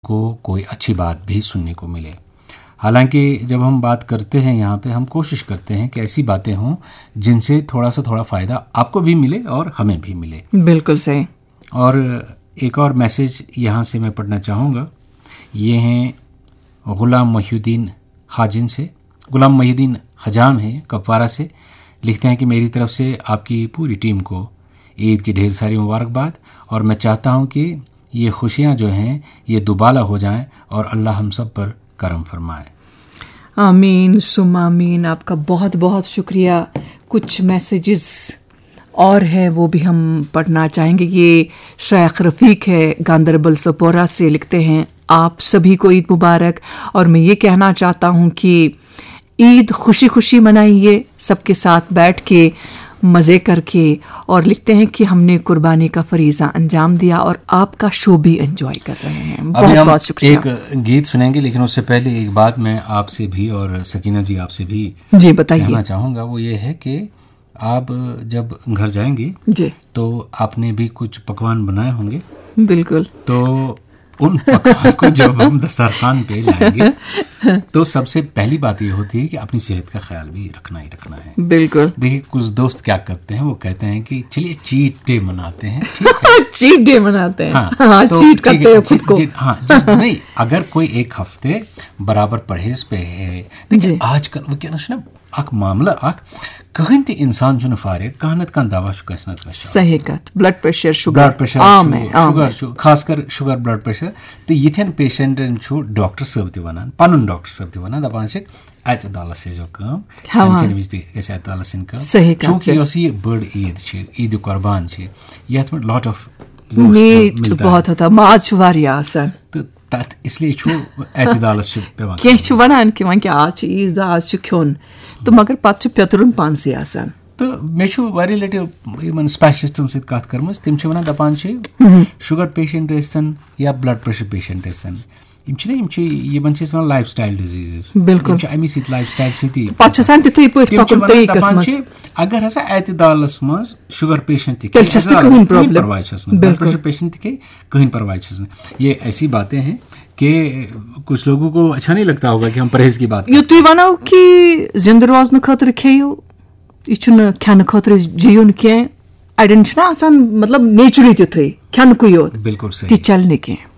को कोई अच्छी बात भी सुनने को मिले। हालांकि जब हम बात करते हैं यहाँ पे हम कोशिश करते हैं कि ऐसी बातें हों जिनसे थोड़ा फ़ायदा आपको भी मिले और हमें भी मिले। बिल्कुल सही। और एक और मैसेज यहाँ से मैं पढ़ना चाहूँगा। ये हैं गुलाम मोहिउद्दीन हाजिन से। गुलाम मोहिउद्दीन हजाम हैं कपवारा से। लिखते हैं कि मेरी तरफ से आपकी पूरी टीम को ईद की ढेर सारी मुबारकबाद और मैं चाहता हूँ कि ये खुशियाँ जो हैं ये दुबाला हो जाएं और अल्लाह हम सब पर करम फरमाए। आमीन सुम आमीन। आपका बहुत बहुत शुक्रिया। कुछ मैसेजेस और है वो भी हम पढ़ना चाहेंगे। ये शेख रफ़ीक है गांदरबल सपोरा से। लिखते हैं आप सभी को ईद मुबारक और मैं ये कहना चाहता हूँ कि ईद खुशी खुशी मनाइए सबके साथ बैठ के मज़े करके। और लिखते हैं कि हमने कुर्बानी का फरीज़ा अंजाम दिया और आपका शो भी एंजॉय कर रहे हैं। बहुत बहुत शुक्रिया। एक गीत सुनेंगे लेकिन उससे पहले एक बात मैं आपसे भी और सकीना जी आपसे भी जी बताइए कहना चाहूँगा। वो ये है कि आप जब घर जाएंगे जी तो आपने भी कुछ पकवान बनाए होंगे। बिल्कुल। तो उन पकवान को जब हम दस्तरखान पे लाएंगे तो सबसे पहली बात ये होती है कि अपनी सेहत का ख्याल भी रखना ही रखना है। बिल्कुल। देखिए कुछ दोस्त क्या करते हैं, वो कहते हैं कि चलिए चीट डे मनाते हैं। ठीक है चीट डे मनाते हैं। हाँ, तो चीट करते हैं खुद को। हाँ नहीं, अगर कोई एक हफ्ते बराबर परहेज पे है। देखिए आजकल वो क्या ना अख मामला अख कहीं ते इंसान जो फारे कहनत का दवा कसनत सही कत ब्लड प्रेशर शुगर शुगर खासकर शुगर ब्लड प्रेशर तो यिथेन पेशेंटन डॉक्टर सब ते वनान पनुन डॉक्टर सब ते वनान दपान से आयत दाला से जो काम चन विस ऐसे आयत दाला सिन काम क्योंकि ये बड़ ईद छे ईद कुर्बान छे यत में लॉट ऑफ मीट बहुत होता माछ वारिया आसान तो तत इसलिए छु आयत दाला से पेवान के छु वनान कि वन के आज ईद आज छु क्यों तो मगर पत पेतरुन पान से आसान तो मे वारी लटे इन स्पेशलिस्टन सत कत कर्म तम दपान शुगर पेशेंट स्तन या ब्लड प्रेशर पेशेंट स्तन लाइफ स्टाइल डिजीजेस बिल्कुल अमी सत लाइफ स्टाइल सती अगर हसा एतदालस मज sugar patient blood pressure patient कहीं परवाह ये ऐसी बातें हैं कि कुछ लोगों को अच्छा नहीं लगता होगा कि हम परहेज की बात ये तुम वनो कि जिंद रोजन खतर खेयो यह खान खतर जीवन कह अड़न आसान मतलब नेचुरी तुथ खान योत बिल्कुल सही चलने कह